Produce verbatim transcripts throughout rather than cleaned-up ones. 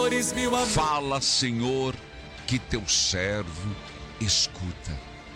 Fala, Senhor, que teu servo escuta.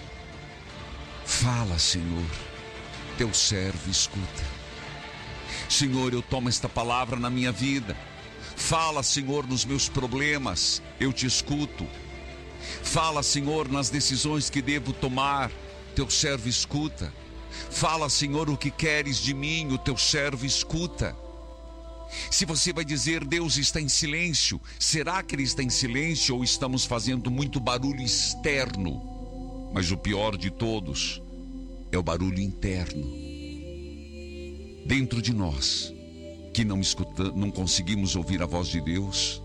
Fala, Senhor, teu servo escuta. Senhor, eu tomo esta palavra na minha vida. Fala, Senhor, nos meus problemas, eu te escuto. Fala, Senhor, nas decisões que devo tomar, teu servo escuta. Fala, Senhor, o que queres de mim, o teu servo escuta. Se você vai dizer, Deus está em silêncio, será que Ele está em silêncio ou estamos fazendo muito barulho externo? Mas o pior de todos é o barulho interno. Dentro de nós, que não escuta, não conseguimos ouvir a voz de Deus,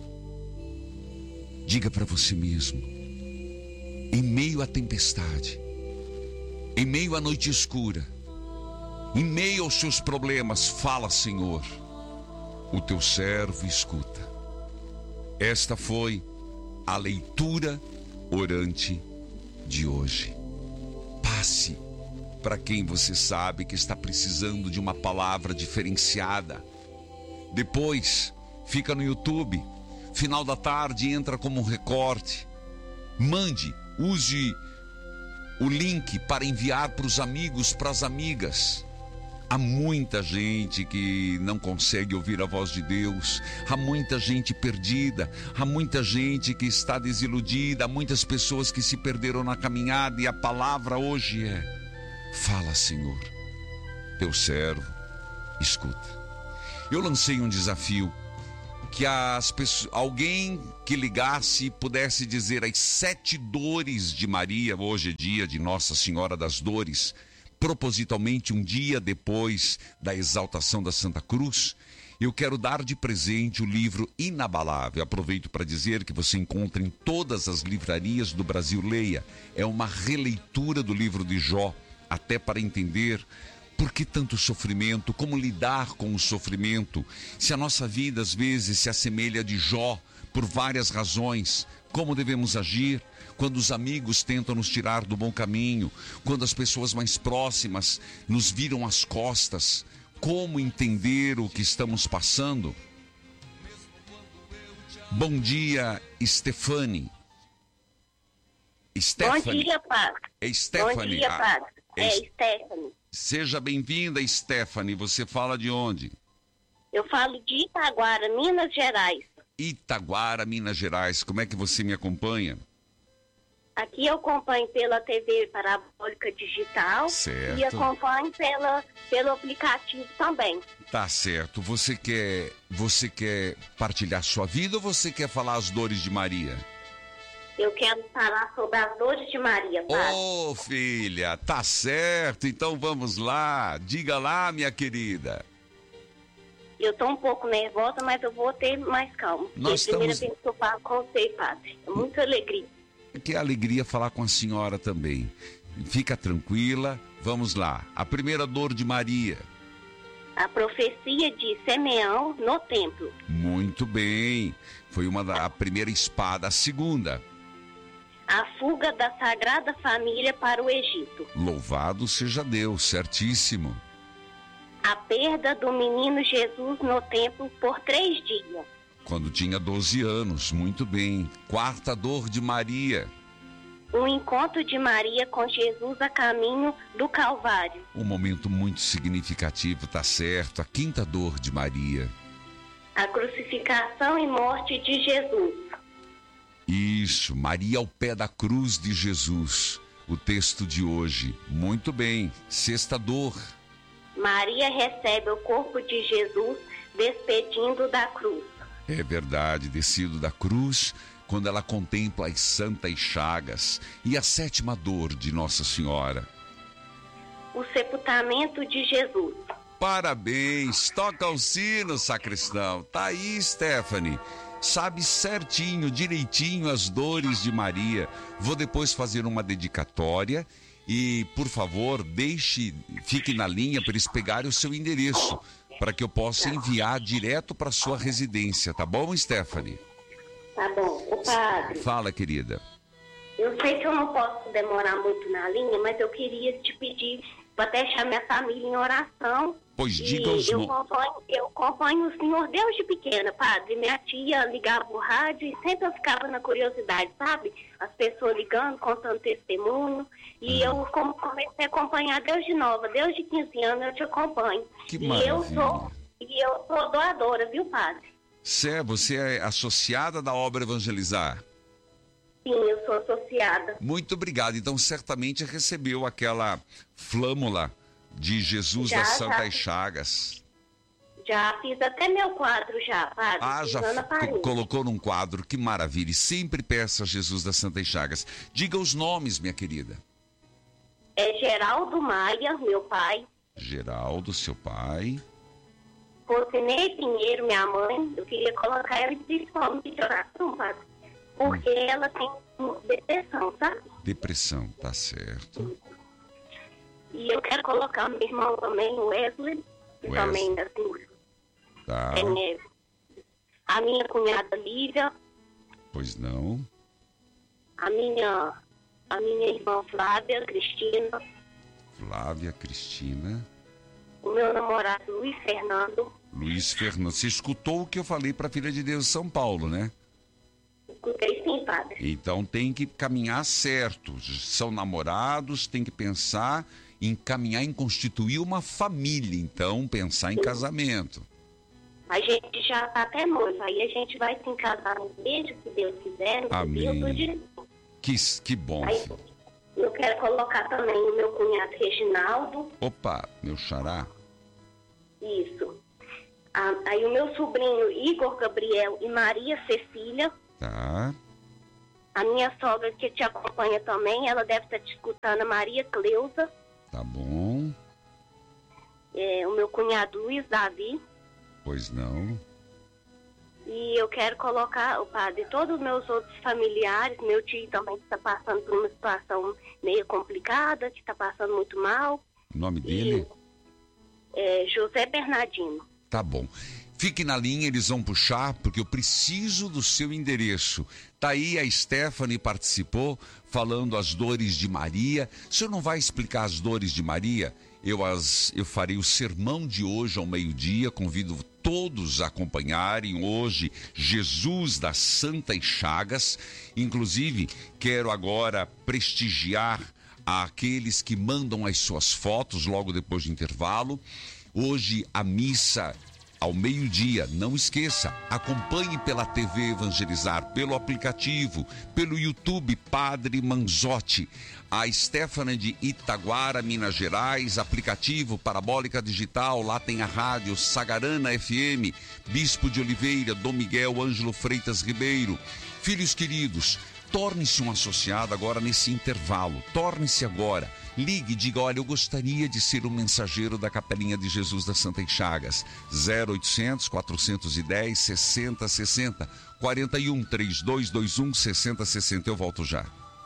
diga para você mesmo, em meio à tempestade, em meio à noite escura, em meio aos seus problemas, fala, Senhor, o teu servo escuta. Esta foi a leitura orante de hoje. Passe para quem você sabe que está precisando de uma palavra diferenciada. Depois, fica no YouTube, final da tarde entra como um recorte. Mande, use o link para enviar para os amigos, para as amigas. Há muita gente que não consegue ouvir a voz de Deus, há muita gente perdida, há muita gente que está desiludida, há muitas pessoas que se perderam na caminhada, e a palavra hoje é: fala, Senhor, teu servo escuta. Eu lancei um desafio, que as pessoas, alguém que ligasse e pudesse dizer as sete dores de Maria. Hoje é dia de Nossa Senhora das Dores, propositalmente um dia depois da exaltação da Santa Cruz. Eu quero dar de presente o livro Inabalável. Aproveito para dizer que você encontra em todas as livrarias do Brasil. Leia, é uma releitura do livro de Jó, até para entender por que tanto sofrimento, como lidar com o sofrimento, se a nossa vida às vezes se assemelha a de Jó, por várias razões, como devemos agir quando os amigos tentam nos tirar do bom caminho, quando as pessoas mais próximas nos viram as costas, como entender o que estamos passando? Bom dia, Stefani. Stephanie. Bom dia, padre. É Stephanie. Bom dia, padre. É, é Stephanie. Seja bem-vinda, Stephanie. Você fala de onde? Eu falo de Itaguara, Minas Gerais. Itaguara, Minas Gerais. Como é que você me acompanha? Aqui eu acompanho pela T V parabólica digital. Certo. E acompanho pela, pelo aplicativo também. Tá certo. Você quer, você quer partilhar sua vida ou você quer falar as dores de Maria? Eu quero falar sobre as dores de Maria, padre. Ô, filha, tá certo. Então vamos lá. Diga lá, minha querida. Eu tô um pouco nervosa, mas eu vou ter mais calma. Nós é a primeira estamos... vez que eu falo com você, padre. É muita alegria. Que alegria falar com a senhora também. Fica tranquila. Vamos lá. A primeira dor de Maria. A profecia de Simeão no templo. Muito bem. Foi uma da a primeira espada. A segunda. A fuga da Sagrada Família para o Egito. Louvado seja Deus, certíssimo. A perda do menino Jesus no templo por três dias. Quando tinha doze anos, muito bem. Quarta dor de Maria. O encontro de Maria com Jesus a caminho do Calvário. Um momento muito significativo, tá certo. A quinta dor de Maria. A crucificação e morte de Jesus. Isso, Maria ao pé da cruz de Jesus. O texto de hoje. Muito bem. Sexta dor. Maria recebe o corpo de Jesus despedindo da cruz. É verdade, descido da cruz, quando ela contempla as santas chagas. E a sétima dor de Nossa Senhora. O sepultamento de Jesus. Parabéns, toca o sino, sacristão. Tá aí, Stephanie. Sabe certinho, direitinho as dores de Maria. Vou depois fazer uma dedicatória e, por favor, deixe, fique na linha para eles pegarem o seu endereço, para que eu possa enviar direto para sua residência, tá bom, Stephanie? Tá bom. O padre. Fala, querida. Eu sei que eu não posso demorar muito na linha, mas eu queria te pedir para deixar minha família em oração Pois diga os eu nomes. acompanho, eu acompanho o senhor desde pequena, padre. Minha tia ligava o rádio e sempre eu ficava na curiosidade, sabe? As pessoas ligando, contando testemunho. E Ah. eu como comecei a acompanhar desde nova, desde quinze anos eu te acompanho. Que e maravilha. eu sou E eu sou doadora, viu, padre? Cé, você é associada da obra Evangelizar? Sim, eu sou associada. Muito obrigado. Então, certamente recebeu aquela flâmula de Jesus Já, das Santas já. Chagas. Já fiz até meu quadro já, padre. Ah, já Suzana co- Paris. colocou num quadro. Que maravilha. E sempre peça a Jesus das Santas Chagas. Diga os nomes, minha querida. É Geraldo Maia, meu pai. Geraldo, seu pai. Rosinei Pinheiro, minha mãe. Eu queria colocar ela principalmente de oração, padre. Porque ela tem depressão, sabe? Depressão, tá certo. E eu quero colocar meu irmão também, o Wesley. Que Wesley. também, assim, Tá, é, a minha cunhada Lívia. pois não. A minha, a minha irmã Flávia, Cristina. Flávia, Cristina, O meu namorado Luiz Fernando. Luiz Fernando. Você escutou o que eu falei para a Filha de Deus de São Paulo, né? Escutei sim, padre. Então tem que caminhar certo. São namorados, tem que pensar em caminhar, em constituir uma família. Então, pensar em casamento. A gente já tá até noiva. Aí a gente vai se casar no beijo, se Deus quiser. No Amém. Deus de... Que, que bom, Aí filho. eu quero colocar também o meu cunhado Reginaldo. Opa, meu xará. Isso. Ah, aí o meu sobrinho Igor Gabriel e Maria Cecília. Tá, A minha sogra que te acompanha também, ela deve estar te escutando, a Maria Cleusa. tá bom. É, o meu cunhado Luiz Davi. Pois não. E eu quero colocar, o padre, todos os meus outros familiares, meu tio também que está passando por uma situação meio complicada, que está passando muito mal. O nome dele? É, José Bernardino. Tá bom. Fique na linha, eles vão puxar, porque eu preciso do seu endereço. Tá aí, a Stephanie participou, falando as dores de Maria. O senhor não vai explicar as dores de Maria? Eu, as, eu farei o sermão de hoje ao meio-dia, convido todos a acompanharem hoje Jesus das Santas Chagas. Inclusive, quero agora prestigiar aqueles que mandam as suas fotos logo depois do intervalo. Hoje a missa ao meio-dia, não esqueça, acompanhe pela T V Evangelizar, pelo aplicativo, pelo YouTube Padre Manzotti. A Stephanie de Itaguara, Minas Gerais, aplicativo Parabólica Digital, lá tem a rádio Sagarana F M, Bispo de Oliveira, Dom Miguel Ângelo Freitas Ribeiro. Filhos queridos, torne-se um associado agora nesse intervalo, torne-se agora. Ligue e diga, olha, eu gostaria de ser um mensageiro da Capelinha de Jesus das Santas Chagas. zero oitocentos, quatrocentos e dez, sessenta sessenta, quarenta e um, trinta e dois vinte e um, sessenta sessenta. Eu volto já.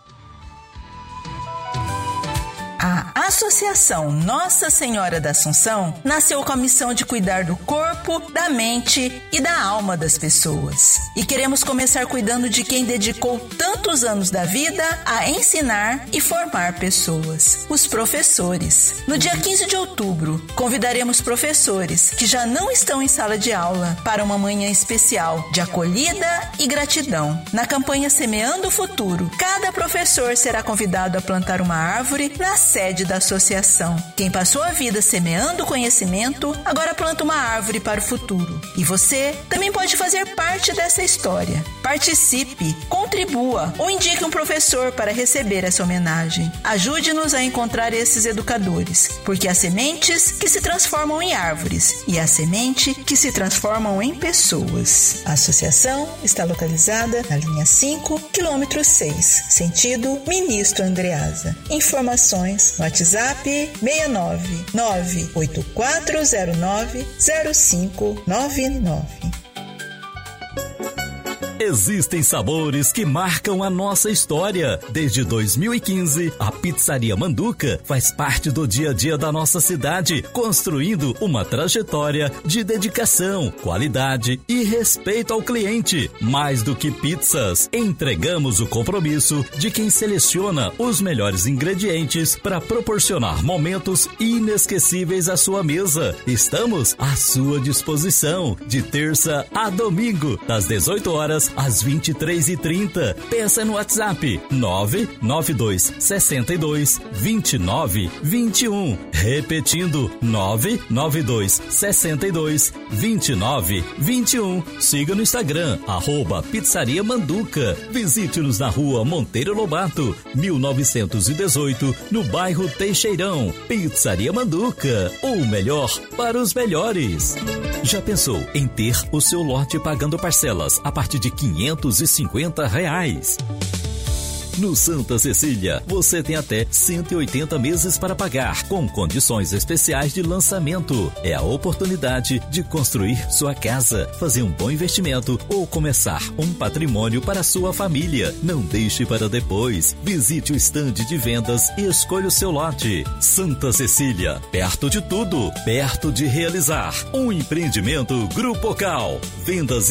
A Associação Nossa Senhora da Assunção nasceu com a missão de cuidar do corpo, da mente e da alma das pessoas. E queremos começar cuidando de quem dedicou tantos anos da vida a ensinar e formar pessoas, os professores. No dia quinze de outubro, convidaremos professores que já não estão em sala de aula para uma manhã especial de acolhida e gratidão. Na campanha Semeando o Futuro, cada professor será convidado a plantar uma árvore na sede da associação. Quem passou a vida semeando conhecimento, agora planta uma árvore para o futuro. E você também pode fazer parte dessa história. Participe, contribua ou indique um professor para receber essa homenagem. Ajude-nos a encontrar esses educadores, porque há sementes que se transformam em árvores e há semente que se transformam em pessoas. A associação está localizada na linha cinco, quilômetro seis, sentido Ministro Andreasa. Informações no WhatsApp seis nove nove oito quatro zero nove zero cinco nove nove. Existem sabores que marcam a nossa história. Desde dois mil e quinze, a Pizzaria Manduca faz parte do dia a dia da nossa cidade, construindo uma trajetória de dedicação, qualidade e respeito ao cliente. Mais do que pizzas, entregamos o compromisso de quem seleciona os melhores ingredientes para proporcionar momentos inesquecíveis à sua mesa. Estamos à sua disposição, de terça a domingo, das dezoito horas às vinte e três e trinta. Peça no WhatsApp nove nove dois seis dois, dois nove dois um. Repetindo, nove nove dois seis dois, dois nove dois um. Siga no Instagram, arroba Pizzaria Manduca. Visite-nos na rua Monteiro Lobato, mil novecentos e dezoito, no bairro Teixeirão. Pizzaria Manduca, o melhor para os melhores. Já pensou em ter o seu lote pagando parcelas a partir de quinhentos e cinquenta reais? No Santa Cecília, você tem até cento e oitenta meses para pagar, com condições especiais de lançamento. É a oportunidade de construir sua casa, fazer um bom investimento ou começar um patrimônio para sua família. Não deixe para depois. Visite o estande de vendas e escolha o seu lote. Santa Cecília, perto de tudo, perto de realizar. Um empreendimento Grupo Cal. Vendas